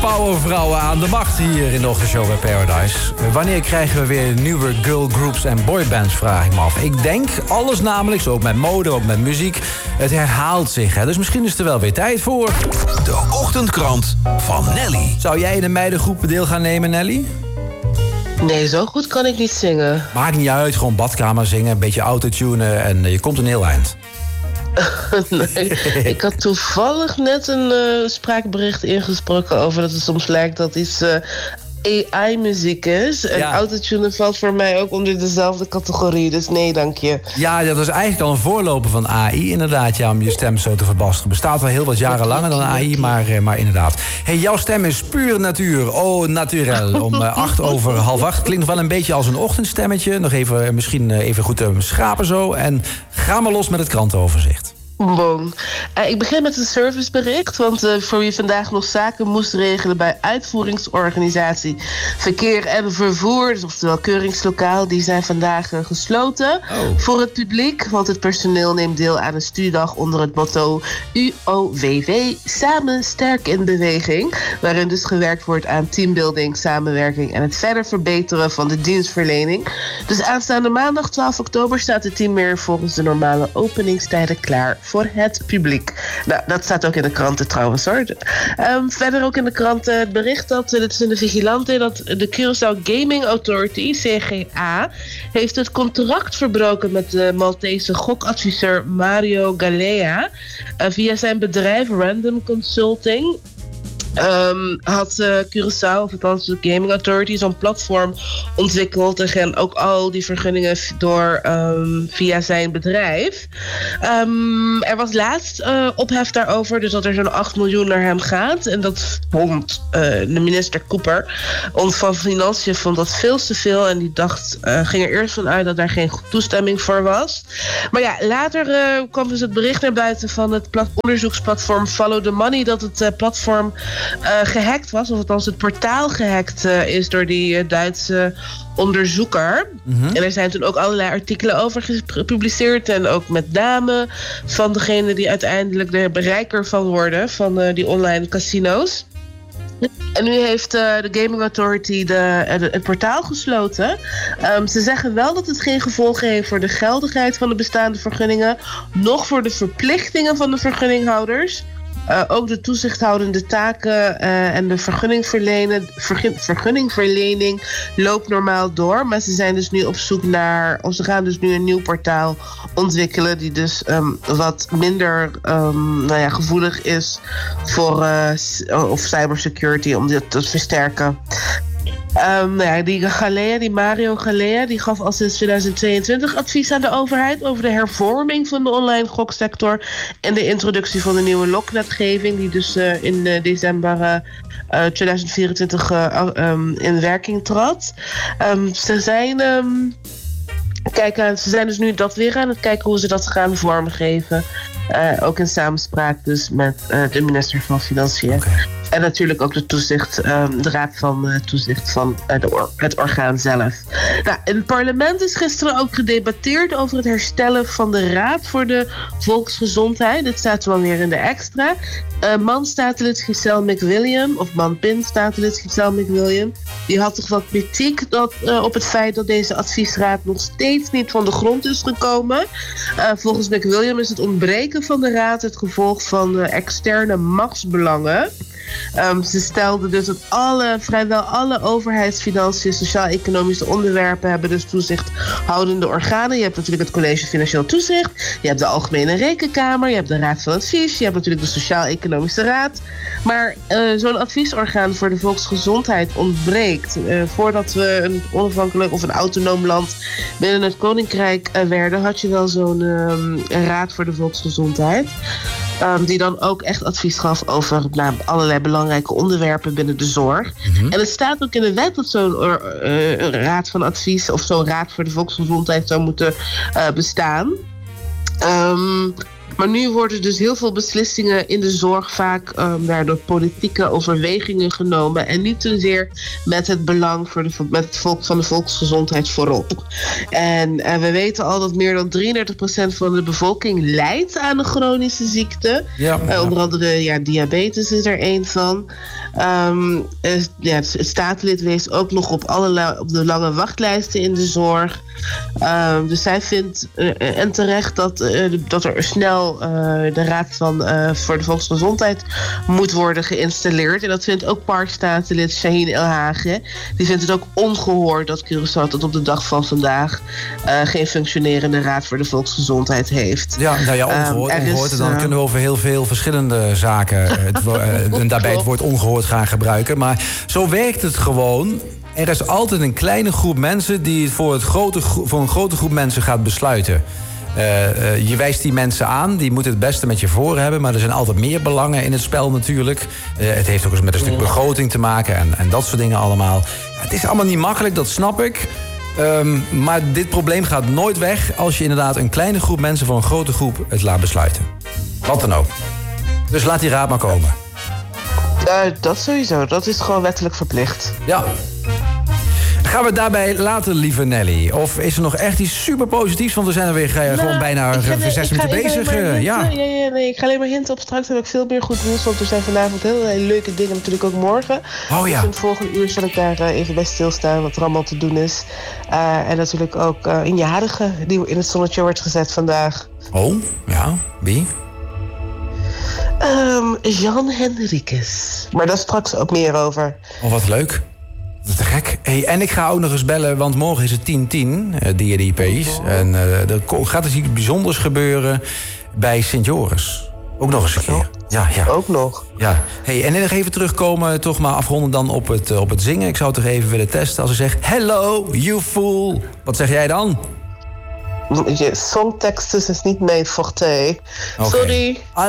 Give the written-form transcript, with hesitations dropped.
Powervrouwen aan de macht hier in de ochtendshow bij Paradise. Wanneer krijgen we weer nieuwe girlgroups en boybands, vraag ik me af. Ik denk alles namelijk, zo ook met mode, ook met muziek. Het herhaalt zich, hè? Dus misschien is er wel weer tijd voor... De Ochtendkrant van Nelly. Zou jij in de meidengroep deel gaan nemen, Nelly? Nee, zo goed kan ik niet zingen. Maakt niet uit, gewoon badkamer zingen, een beetje autotunen en je komt een heel eind. Nee, ik had toevallig net een spraakbericht ingesproken over dat het soms lijkt dat iets AI-muziek is. En autotune valt voor mij ook onder dezelfde categorie. Dus nee, dank je. Ja, dat is eigenlijk al een voorloper van AI, inderdaad. Ja, om je stem zo te verbasteren. Bestaat wel heel wat jaren langer dan AI, maar inderdaad. Hey, jouw stem is puur natuur. Oh, naturel. Om 7:08. Klinkt nog wel een beetje als een ochtendstemmetje. Nog even, misschien even goed schrapen zo. En ga maar los met het krantenoverzicht. Bon. Ik begin met een servicebericht, want voor wie vandaag nog zaken moest regelen bij uitvoeringsorganisatie Verkeer en Vervoer, dus oftewel keuringslokaal, die zijn vandaag gesloten voor het publiek, want het personeel neemt deel aan een studiedag onder het motto UOWW, samen sterk in beweging, waarin dus gewerkt wordt aan teambuilding, samenwerking en het verder verbeteren van de dienstverlening. Dus aanstaande maandag 12 oktober staat het team weer volgens de normale openingstijden klaar voor het publiek. Nou, dat staat ook in de kranten trouwens, hoor. Verder ook in de kranten het bericht dat, dit is in de Vigilante, dat de Curaçao Gaming Authority, CGA, heeft het contract verbroken met de Maltese gokadviseur Mario Galea. Via zijn bedrijf Random Consulting had Curaçao, of althans de Gaming Authority, zo'n platform ontwikkeld en ook al die vergunningen door via zijn bedrijf. Er was laatst ophef daarover, dus dat er zo'n 8 miljoen naar hem gaat. En dat vond de minister Cooper van Financiën vond dat veel te veel. En die ging er eerst van uit dat daar geen toestemming voor was. Maar ja, later kwam dus het bericht naar buiten van het onderzoeksplatform Follow the Money dat het platform gehackt was, of althans het portaal gehackt is door die Duitse onderzoeker. Mm-hmm. En er zijn toen ook allerlei artikelen over gepubliceerd en ook met namen van degene die uiteindelijk de bereiker van worden van die online casino's. En nu heeft de Gaming Authority het portaal gesloten. Ze zeggen wel dat het geen gevolgen heeft voor de geldigheid van de bestaande vergunningen, noch voor de verplichtingen van de vergunninghouders. Ook de toezichthoudende taken en de vergunningverlening loopt normaal door. Maar ze zijn dus nu op zoek naar, of ze gaan dus nu een nieuw portaal ontwikkelen die dus wat minder gevoelig is voor of cybersecurity, om dit te versterken. Die Mario Galea, die gaf al sinds 2022 advies aan de overheid over de hervorming van de online goksector en de introductie van de nieuwe loknetgeving die dus in december 2024 in werking trad. Ze zijn dus nu dat weer aan het kijken hoe ze dat gaan vormgeven. Ook in samenspraak dus met de minister van Financiën. Okay. En natuurlijk ook de raad van toezicht van het orgaan zelf. Nou, in het parlement is gisteren ook gedebatteerd over het herstellen van de Raad voor de Volksgezondheid. Dit staat wel weer in de extra. Man-statenlid Giselle McWilliam, of man-pin-statenlid Giselle McWilliam, die had toch wat kritiek op het feit dat deze adviesraad nog steeds niet van de grond is gekomen. Volgens McWilliam is het ontbreken van de raad het gevolg van de externe machtsbelangen. Ze stelden dus dat vrijwel alle overheidsfinanciën, sociaal-economische onderwerpen hebben dus toezichthoudende organen. Je hebt natuurlijk het College Financieel Toezicht, je hebt de Algemene Rekenkamer, je hebt de Raad van Advies, je hebt natuurlijk de Sociaal-Economische Raad. Maar zo'n adviesorgaan voor de volksgezondheid ontbreekt. Voordat we een onafhankelijk of een autonoom land binnen het Koninkrijk werden, had je wel zo'n Raad voor de Volksgezondheid. Die dan ook echt advies gaf over allerlei belangrijke onderwerpen binnen de zorg. Mm-hmm. En het staat ook in de wet dat zo'n raad van advies of zo'n raad voor de volksgezondheid zou moeten bestaan. Maar nu worden dus heel veel beslissingen in de zorg vaak door politieke overwegingen genomen en niet zozeer met het belang met het volk van de volksgezondheid voorop. En we weten al dat meer dan 33% van de bevolking lijdt aan een chronische ziekte. Ja. Onder andere diabetes is er één van. Het staatslid wees ook nog op de lange wachtlijsten in de zorg. Dus zij vindt, en terecht, dat er snel de Raad voor de Volksgezondheid moet worden geïnstalleerd. En dat vindt ook Parkstatenlid Shaheen El-Hage. Die vindt het ook ongehoord dat Curaçao tot op de dag van vandaag geen functionerende Raad voor de Volksgezondheid heeft. Ja, nou ja, ongehoord. Dan kunnen we over heel veel verschillende zaken en daarbij het woord ongehoord gaan gebruiken. Maar zo werkt het gewoon. Er is altijd een kleine groep mensen die het voor een grote groep mensen gaat besluiten. Je wijst die mensen aan, die moeten het beste met je voor hebben, maar er zijn altijd meer belangen in het spel natuurlijk. Het heeft ook eens met een stuk begroting te maken en dat soort dingen allemaal. Het is allemaal niet makkelijk, dat snap ik. Maar dit probleem gaat nooit weg als je inderdaad een kleine groep mensen voor een grote groep het laat besluiten. Wat dan ook. Dus laat die raad maar komen. Dat sowieso, dat is gewoon wettelijk verplicht. Ja. Gaan we het daarbij laten, lieve Nelly? Of is er nog echt iets super positiefs? Want we zijn er weer gewoon bijna 6 minuten bezig. Nee, ik ga alleen maar hinten op. Straks heb ik veel meer goed nieuws. Want er zijn vanavond heel leuke dingen, natuurlijk ook morgen. Oh ja. Dus in het volgende uur zal ik daar even bij stilstaan wat er allemaal te doen is. En natuurlijk ook een jarige die in het zonnetje wordt gezet vandaag. Oh, ja. Wie? Jan Henriques. Maar daar straks ook meer over. Oh, wat leuk. Dat is te gek. Hey, en ik ga ook nog eens bellen, want morgen is het 10-10, DDP's. En er gaat dus iets bijzonders gebeuren bij Sint Joris. Ook nog eens een keer. Ja. Ook nog. Ja. Hey, en nog even terugkomen, toch maar afronden dan op het zingen. Ik zou toch even willen testen als ik zeg... Hello, you fool. Wat zeg jij dan? Je songteksten is niet mijn forte. Okay. Sorry.